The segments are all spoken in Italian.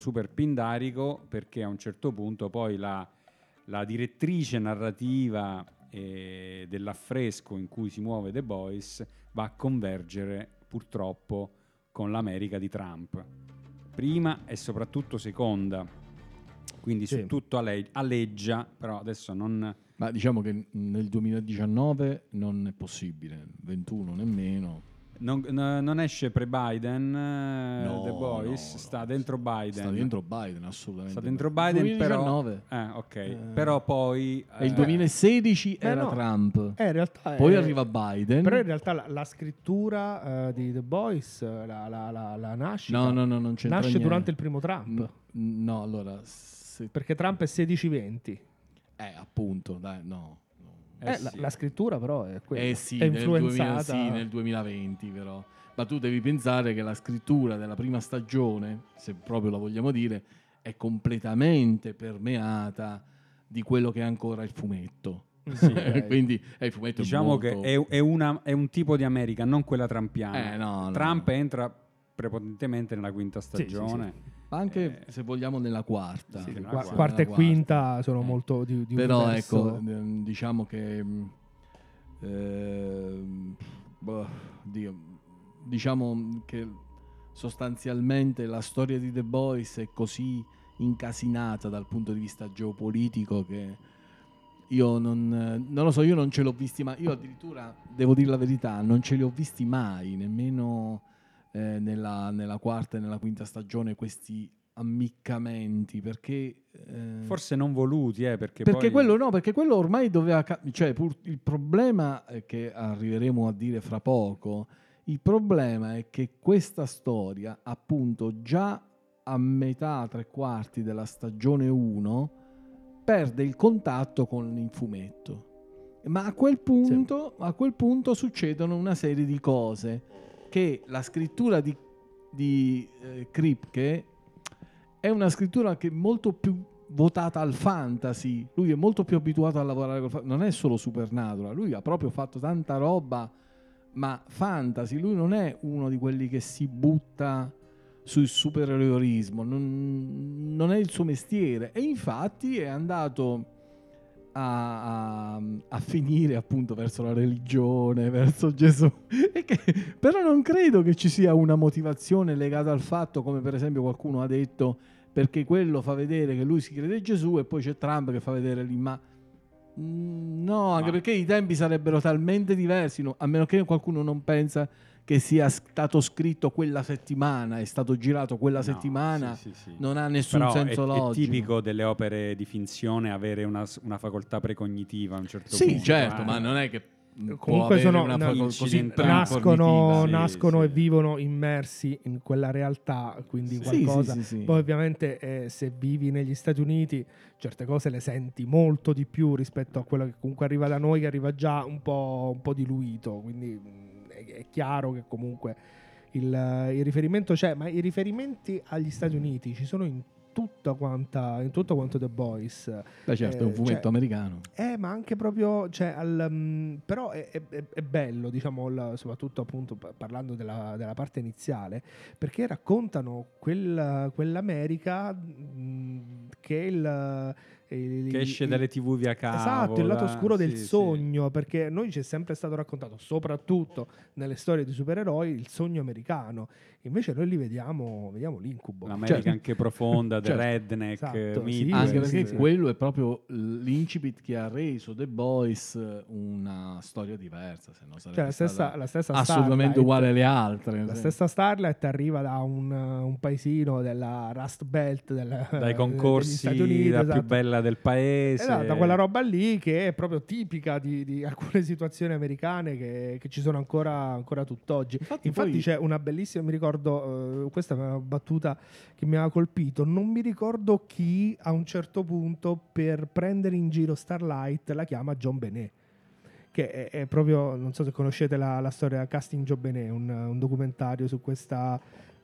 super pindarico, perché a un certo punto poi la direttrice narrativa dell'affresco in cui si muove The Boys va a convergere purtroppo con l'America di Trump, prima e soprattutto seconda, quindi su tutto aleggia, però adesso non... Ma diciamo che nel 2019 non è possibile, 21 nemmeno. Non esce pre-Biden, No, The Boys, no, sta no, dentro Biden. Sta dentro Biden, assolutamente. Sta dentro Biden, 2019. però... ok, però poi... E il 2016 era no. Trump. In realtà Poi arriva Biden. Però in realtà la scrittura di The Boys, la nascita, No, non c'entra nasce niente. durante il primo Trump. No, allora... Perché Trump è 16-20. Appunto, dai, no. Sì. La scrittura però è quella. Sì, è influenzata. nel 2020 però. Ma tu devi pensare che la scrittura della prima stagione, se proprio la vogliamo dire, è completamente permeata di quello che è ancora il fumetto. Sì, quindi il fumetto diciamo molto... che è un tipo di America, non quella trumpiana. No. Trump entra prepotentemente nella quinta stagione. Sì. Anche se vogliamo nella quarta. Sì, quarta e quinta sono molto di però universo. ecco, diciamo che diciamo che sostanzialmente la storia di The Boys è così incasinata dal punto di vista geopolitico che io non lo so, io non ce l'ho visti mai. Io addirittura, devo dire la verità, non ce li ho visti mai, nemmeno nella quarta e nella quinta stagione, questi ammiccamenti, perché forse non voluti, perché poi... perché quello ormai doveva cioè il problema è che arriveremo a dire fra poco. Il problema è che questa storia, appunto, già a metà, tre quarti della stagione 1 perde il contatto con il fumetto, ma a quel punto succedono una serie di cose che la scrittura di Kripke è una scrittura che è molto più votata al fantasy. Lui è molto più abituato a lavorare col fantasy. Non è solo Supernatural, lui ha proprio fatto tanta roba, ma fantasy. Lui non è uno di quelli che si butta sul supereroismo, non è il suo mestiere, e infatti è andato a finire appunto verso la religione, verso Gesù. Però non credo che ci sia una motivazione legata al fatto, come per esempio qualcuno ha detto, perché quello fa vedere che lui si crede in Gesù e poi c'è Trump che fa vedere lì, ma no, anche perché i tempi sarebbero talmente diversi, a meno che qualcuno non pensa che sia stato scritto quella settimana, è stato girato quella settimana, sì. Non ha nessun senso logico. È tipico delle opere di finzione avere una facoltà precognitiva a un certo punto. Sì, certo, ma non è che comunque sono nascono sì. E vivono immersi in quella realtà, quindi qualcosa. Poi ovviamente se vivi negli Stati Uniti certe cose le senti molto di più rispetto a quello che comunque arriva da noi, che arriva già un po' diluito, quindi è chiaro che comunque il riferimento c'è, ma i riferimenti agli Stati Uniti ci sono in tutto quanto The Boys. Beh, certo, è un fumetto americano. Ma anche proprio, però è bello, diciamo, soprattutto appunto parlando della parte iniziale, perché raccontano quell'America che esce dalle TV via cavo. Esatto, il lato oscuro del sogno, perché noi ci è sempre stato raccontato, soprattutto nelle storie di supereroi, il sogno americano. Invece noi li vediamo l'incubo. L'America anche profonda, del redneck, anche perché quello è proprio l'incipit che ha reso The Boys una storia diversa, se no sarebbe la stessa assolutamente Starlight, uguale alle altre. La stessa Starlight arriva da un paesino della Rust Belt dai concorsi Stati Uniti, la più bella del paese, da quella roba lì che è proprio tipica di alcune situazioni americane che ci sono ancora tutt'oggi. Infatti c'è una bellissima, mi ricordo, questa è una battuta che mi aveva colpito, non mi ricordo chi a un certo punto, per prendere in giro Starlight, la chiama John Benet, che è proprio, non so se conoscete la storia Casting John Benet, un documentario su questa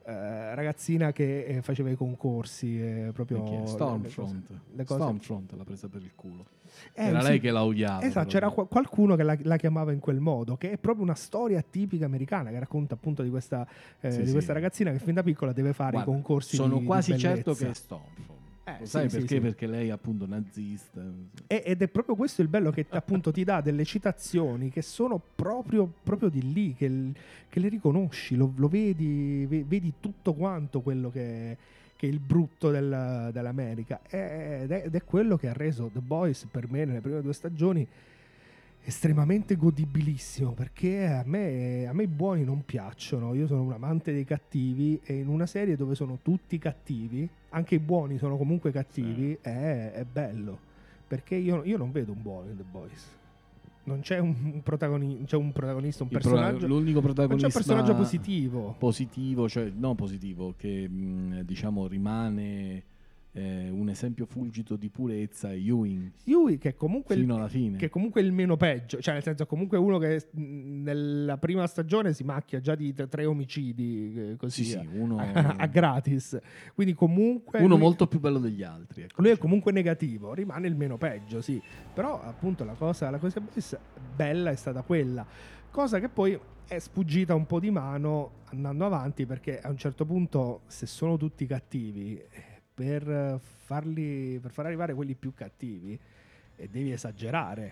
ragazzina che faceva i concorsi, proprio Stormfront. le cose. Stormfront l'ha presa per il culo. Era lei che la odiava. Esatto, c'era qualcuno che la chiamava in quel modo, che è proprio una storia tipica americana, che racconta appunto di questa ragazzina che fin da piccola deve fare i concorsi. Sono quasi di certo che è Stormfront. Sai perché? Perché lei è appunto nazista. Ed è proprio questo il bello, che appunto ti dà delle citazioni che sono proprio di lì, che le riconosci, lo vedi tutto quanto quello che è il brutto dell'America, ed è quello che ha reso The Boys per me nelle prime 2 stagioni estremamente godibilissimo, perché a me i buoni non piacciono. Io sono un amante dei cattivi, e in una serie dove sono tutti cattivi, anche i buoni sono comunque cattivi, è bello, perché io non vedo un buono in The Boys. Non c'è un protagonista, un personaggio. L'unico protagonista, non c'è un personaggio positivo, cioè non positivo, che diciamo rimane un esempio fulgido di purezza, è Ewing, che è comunque fino alla fine, che è comunque il meno peggio, cioè nel senso comunque uno che nella prima stagione si macchia già di 3 omicidi così uno a gratis, quindi comunque uno molto più bello degli altri, ecco. Lui è comunque negativo, rimane il meno peggio, sì, però appunto la cosa bella è stata quella cosa, che poi è sfuggita un po' di mano andando avanti, perché a un certo punto, se sono tutti cattivi, per far arrivare quelli più cattivi, devi esagerare.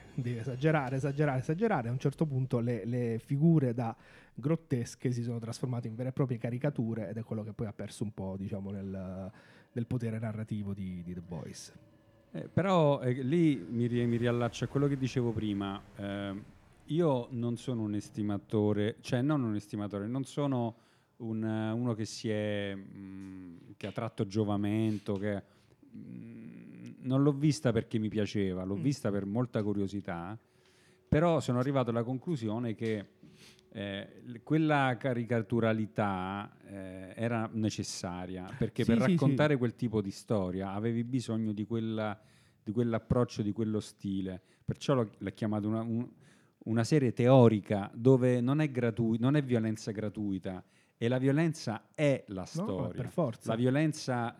A un certo punto le figure da grottesche si sono trasformate in vere e proprie caricature, ed è quello che poi ha perso un po', diciamo, nel potere narrativo di The Boys. Però lì mi riallaccio a quello che dicevo prima. Io non sono un estimatore, non sono uno che che ha tratto giovamento, che non l'ho vista perché mi piaceva, l'ho vista per molta curiosità, però sono arrivato alla conclusione che quella caricaturalità era necessaria, perché per raccontare quel tipo di storia avevi bisogno di quell'approccio, di quello stile. Perciò l'ho chiamato una serie teorica, dove non è violenza gratuita, e la violenza è la storia. No, per forza. La violenza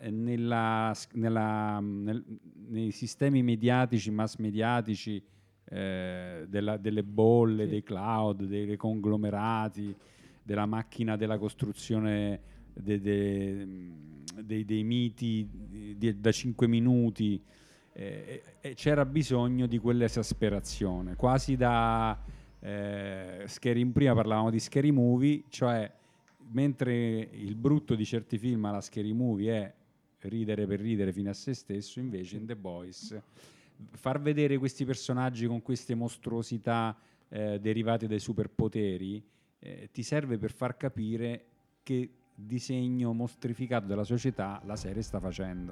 nei sistemi mediatici, mass mediatici, delle bolle, dei cloud, dei conglomerati, della macchina della costruzione dei miti da 5 minuti, c'era bisogno di quell'esasperazione, quasi da prima parlavamo di scary movie, cioè mentre il brutto di certi film alla scary movie è ridere per ridere fino a se stesso, invece in The Boys far vedere questi personaggi con queste mostruosità derivate dai superpoteri ti serve per far capire che disegno mostrificato della società la serie sta facendo.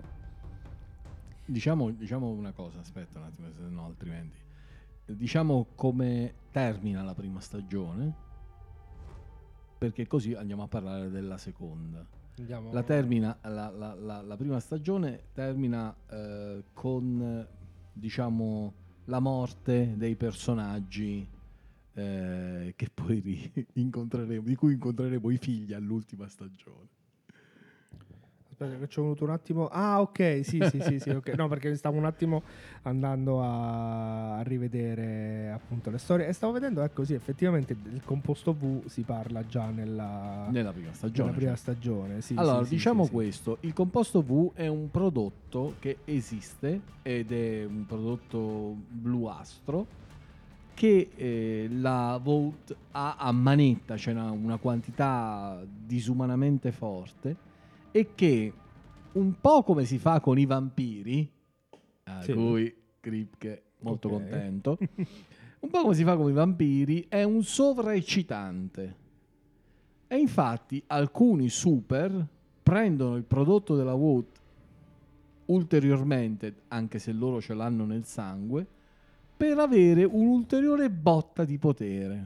Diciamo una cosa, aspetta un attimo, se no altrimenti. Diciamo come termina la prima stagione, perché così andiamo a parlare della seconda. La prima stagione termina con, diciamo, la morte dei personaggi che poi incontreremo, di cui incontreremo i figli all'ultima stagione. Aspetta, che ci è voluto un attimo. Ah, ok, sì, okay. No, perché stavo un attimo andando a rivedere appunto le storie, e stavo vedendo, ecco, sì, effettivamente il composto V si parla già nella prima stagione. Sì, allora, sì, diciamo sì, questo, il composto V è un prodotto che esiste, ed è un prodotto bluastro che la Vault ha a manetta, cioè una quantità disumanamente forte, e che un po' come si fa con i vampiri, cui Kripke molto contento, un po' come si fa con i vampiri, è un sovraeccitante. E infatti alcuni super prendono il prodotto della Vault ulteriormente, anche se loro ce l'hanno nel sangue, per avere un'ulteriore botta di potere.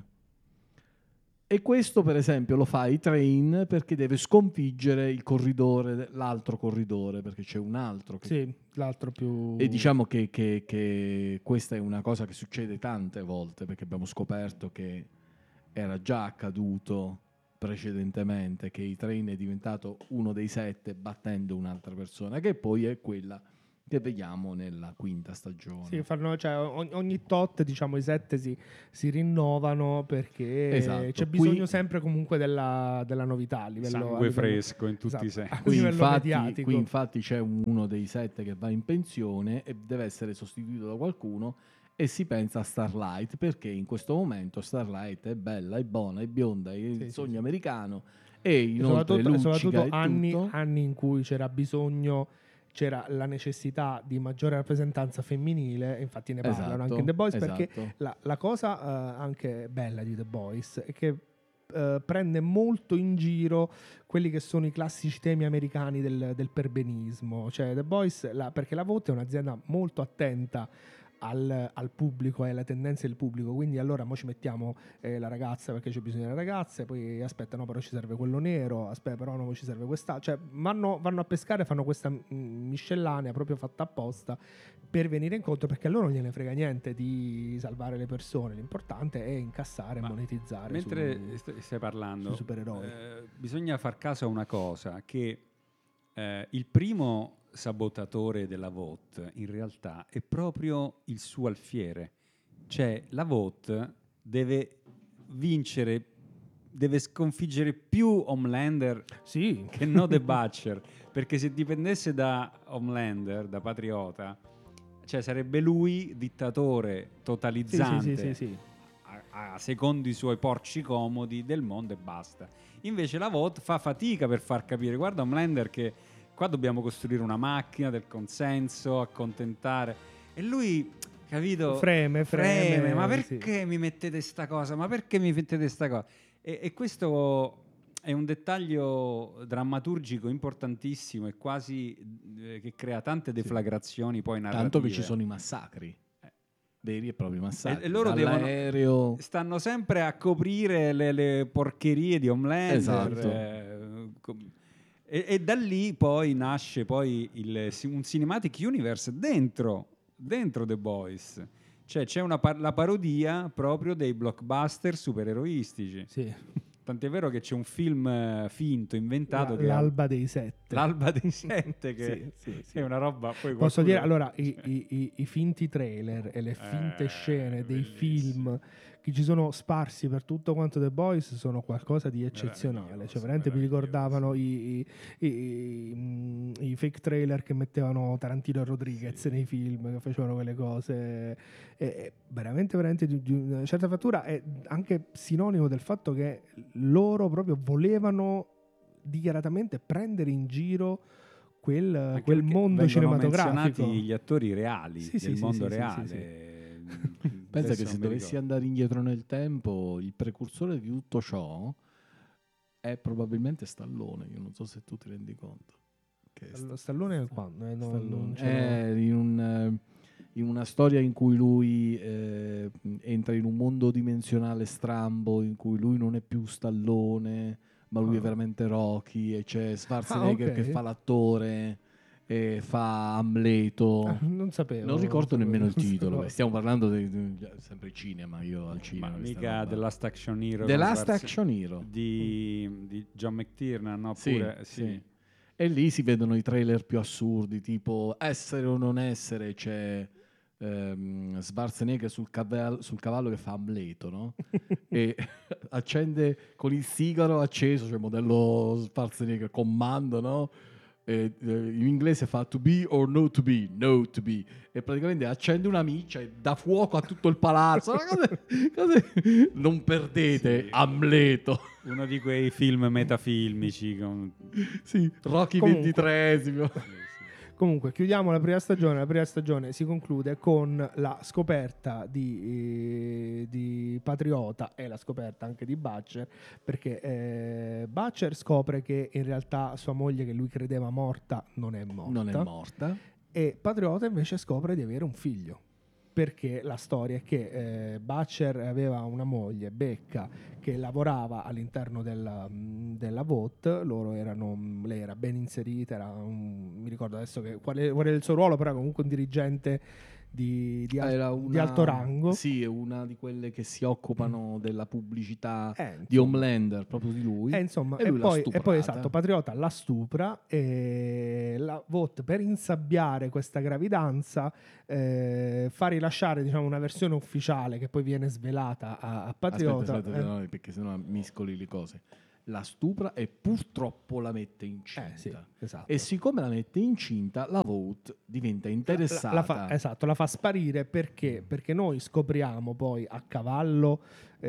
E questo, per esempio, lo fa Train perché deve sconfiggere l'altro corridore, perché c'è un altro che... Sì, l'altro più... E diciamo che questa è una cosa che succede tante volte, perché abbiamo scoperto che era già accaduto precedentemente, che Train è diventato uno dei 7 battendo un'altra persona, che poi è quella che vediamo nella quinta stagione. Sì, cioè, ogni tot, diciamo, i 7 si rinnovano perché Esatto. c'è bisogno sempre comunque della novità a livello, sangue fresco in tutti i esatto, sensi. Qui infatti c'è uno dei 7 che va in pensione e deve essere sostituito da qualcuno, e si pensa a Starlight, perché in questo momento Starlight è bella, è buona, è bionda, è il sogno americano, e inoltre soprattutto anni in cui c'era la necessità di maggiore rappresentanza femminile, infatti ne parlano anche in The Boys, perché la cosa anche bella di The Boys è che prende molto in giro quelli che sono i classici temi americani del perbenismo. Cioè The Boys, perché la VOT è un'azienda molto attenta al pubblico e alle tendenze del pubblico, quindi allora mo ci mettiamo la ragazza perché c'è bisogno delle ragazze, poi aspetta no però ci serve quello nero, aspetta però no ci serve questa, cioè vanno a pescare, fanno questa miscellanea proprio fatta apposta per venire incontro, perché a loro non gliene frega niente di salvare le persone, l'importante è incassare e monetizzare. Mentre stai parlando, sui supereroi, bisogna far caso a una cosa, che il primo sabotatore della VOT in realtà è proprio il suo alfiere, cioè la VOT deve vincere, deve sconfiggere più Homelander che no The Butcher, perché se dipendesse da Homelander, da Patriota, cioè sarebbe lui dittatore totalizzante a secondo i suoi porci comodi del mondo e basta. Invece la VOT fa fatica per far capire, guarda Homelander che qua dobbiamo costruire una macchina del consenso, accontentare. E lui, capito? Freme. Ma perché mi mettete sta cosa? Ma perché mi mettete sta cosa? E questo è un dettaglio drammaturgico importantissimo e quasi che crea tante deflagrazioni poi narrative. Tanto che ci sono i massacri. Veri e propri massacri. E loro stanno sempre a coprire le porcherie di Homelander. Esatto. E da lì poi nasce poi un cinematic universe dentro The Boys, cioè c'è la parodia proprio dei blockbuster supereroistici. Sì. Tant'è vero che c'è un film finto, inventato, l'Alba dei Sette. L'Alba dei Sette, che è una roba. Poi posso dire, allora, i finti trailer e le finte scene dei film che ci sono sparsi per tutto quanto The Boys sono qualcosa di eccezionale. Cioè, veramente mi ricordavano i fake trailer che mettevano Tarantino e Rodriguez nei film, che facevano quelle cose. È veramente di una certa fattura, è anche sinonimo del fatto che loro proprio volevano dichiaratamente prendere in giro quel mondo cinematografico. Menzionati gli attori reali del mondo reale. Pensa che se dovessi andare indietro nel tempo, il precursore di tutto ciò è probabilmente Stallone. Io non so se tu ti rendi conto. Stallone è quando? In una storia in cui lui entra in un mondo dimensionale strambo, in cui lui non è più Stallone, ma lui è veramente Rocky, e c'è Schwarzenegger che fa l'attore e fa Amleto. Non sapevo. Non ricordo nemmeno il titolo. Stiamo parlando sempre cinema, io al cinema. Ma mica The Last Action Hero. The Last Action Hero di John McTiernan, no? Sì. E lì si vedono i trailer più assurdi, tipo Essere o non essere. C'è Schwarzenegger sul cavallo che fa Amleto, no? E accende con il sigaro acceso, cioè modello Schwarzenegger, comando, no? In inglese fa to be or no to be, e praticamente accende una miccia e dà fuoco a tutto il palazzo. Non perdete Amleto, uno di quei film metafilmici Rocky XXIII. Comunque chiudiamo la prima stagione. La prima stagione si conclude con la scoperta di Patriota e la scoperta anche di Butcher, perché Butcher scopre che in realtà sua moglie, che lui credeva morta, non è morta, e Patriota invece scopre di avere un figlio, perché la storia è che Butcher aveva una moglie, Becca, che lavorava all'interno della VOT. Lei era ben inserita, mi ricordo adesso qual era il suo ruolo, però comunque un dirigente di alto rango. Sì, è una di quelle che si occupano della pubblicità di Homelander, proprio di lui. Insomma, e poi esatto, Patriota la stupra e la Vought, per insabbiare questa gravidanza, fa rilasciare, diciamo, una versione ufficiale che poi viene svelata a Patriota. Aspetta, no, perché sennò miscoli le cose. La stupra e purtroppo la mette incinta. Sì, esatto. E siccome la mette incinta, la Vought diventa interessata. La fa sparire perché noi scopriamo poi a cavallo,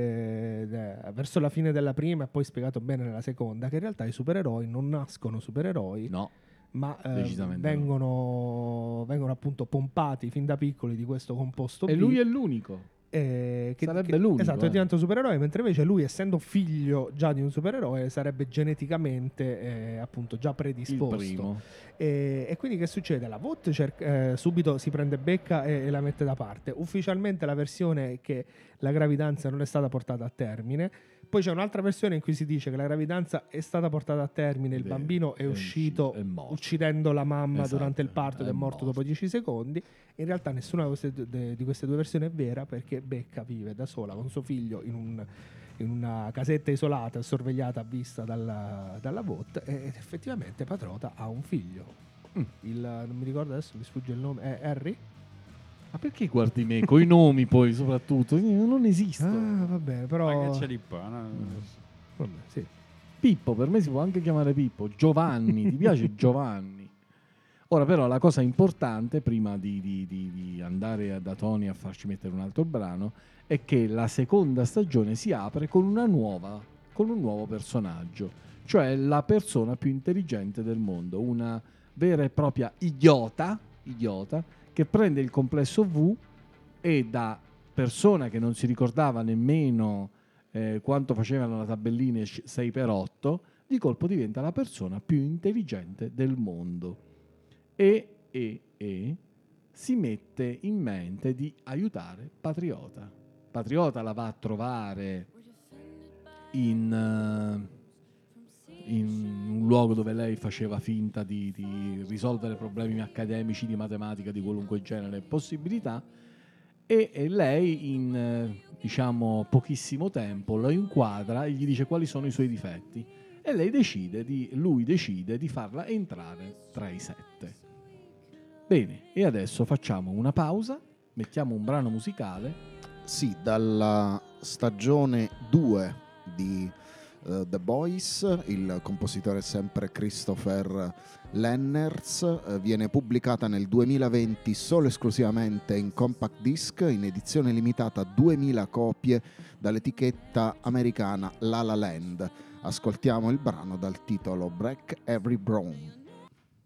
verso la fine della prima e poi spiegato bene nella seconda, che in realtà i supereroi non nascono supereroi. No. Ma vengono appunto pompati fin da piccoli di questo composto B. E lui è l'unico. Sarebbe l'unico. Esatto, diventa supereroe, mentre invece lui, essendo figlio già di un supereroe, sarebbe geneticamente appunto già predisposto. E quindi che succede? La Vought subito si prende becca e la mette da parte. Ufficialmente la versione è che la gravidanza non è stata portata a termine. Poi c'è un'altra versione in cui si dice che la gravidanza è stata portata a termine, il bambino è uscito uccidendo la mamma durante il parto ed è morto dopo 10 secondi. In realtà nessuna di queste due versioni è vera, perché Becca vive da sola con suo figlio in una casetta isolata, sorvegliata a vista dalla Vought, ed effettivamente Patriota ha un figlio. Non mi ricordo adesso, mi sfugge il nome, è Harry? Ma perché guardi me? Coi nomi poi soprattutto? Non esistono. Vabbè, però... Ma che c'è lì poi? Vabbè, sì. Pippo, per me si può anche chiamare Pippo. Giovanni, ti piace Giovanni? Ora però la cosa importante, prima di andare da Tony a farci mettere un altro brano, è che la seconda stagione si apre con un nuovo personaggio, cioè la persona più intelligente del mondo, una vera e propria idiota che prende il complesso V e da persona che non si ricordava nemmeno quanto facevano la tabellina 6x8, di colpo diventa la persona più intelligente del mondo e si mette in mente di aiutare Patriota. Patriota la va a trovare in un luogo dove lei faceva finta di risolvere problemi accademici di matematica di qualunque genere e possibilità, e lei in diciamo pochissimo tempo lo inquadra e gli dice quali sono i suoi difetti, e lui decide di farla entrare tra i 7. Bene, e adesso facciamo una pausa, mettiamo un brano musicale. Sì, dalla stagione 2 di The Boys, il compositore è sempre Christopher Lennertz, viene pubblicata nel 2020 solo esclusivamente in compact disc, in edizione limitata a 2000 copie dall'etichetta americana La La Land. Ascoltiamo il brano dal titolo Break Every Bone.